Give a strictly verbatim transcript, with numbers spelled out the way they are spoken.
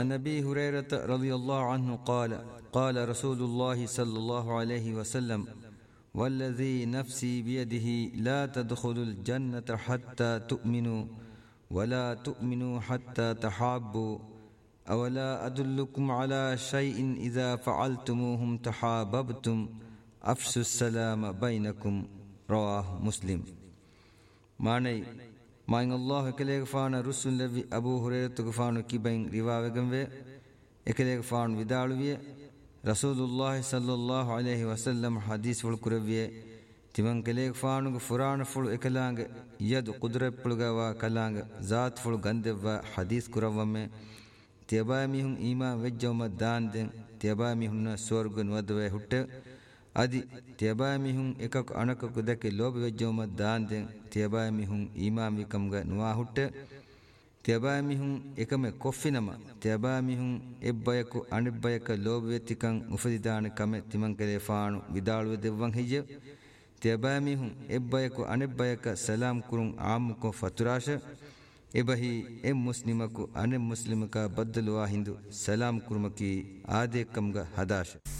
عن أبي هريرة رضي الله عنه قال قال رسول الله صلى الله عليه وسلم والذي نفسي بيده لا تدخلوا الجنة حتى تؤمنوا ولا تؤمنوا حتى تحابوا أولا أدلكم على شيء إذا فعلتموهم تحاببتم أفشوا السلام بينكم رواه مسلم. معنى ما إن الله كليك فان رسول لبي أبو هريرة فان كيبين رواية وي إكليك فان ودالوية رسول الله صلى الله عليه وسلم حديث والكروية تمن كليك فانو فران فل إكلانغ يد قدرة بلغوا كلانغ ذات فل غندوا حديث كروامه تيباميهم إيمان وجوم دان دين تيباميهم سورغن ودوه هٹ ادي تيباميهم එකක අනකක දැක ලෝභ වෙජ්ජවම දාන් දෙන් තේබාමිහුන් ඊමාම් විකම්ග නුවා හුට්ට තේබාමිහුන් එකම කොෆිනම තේබාමිහුන් එබ්බයක අනිබ්බයක ලෝභ වෙතිකන් උපදිදාන කම තිමන් කලේ ෆාණු විදාළුව දෙවවන් හිජ තේබාමිහුන් එබ්බයක අනිබ්බයක සලාම් කුරුන් ආමුක ෆතුරාෂ එබහි එම් මුස්ලිමකු අනෙ මුස්ලිමක බද්දලුවා හින්දු සලාම් කුරුමකි ආදේකම්ග හදාෂ